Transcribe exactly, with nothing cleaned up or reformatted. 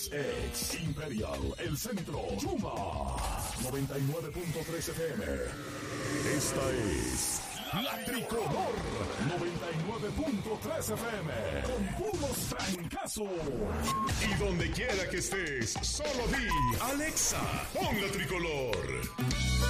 Ex, ex, Imperial, El Centro, Chuma, noventa y nueve punto tres F M. Esta es La Tricolor, noventa y nueve punto tres F M, con puros francazos. Y donde quiera que estés, solo di, Alexa, pon La Tricolor.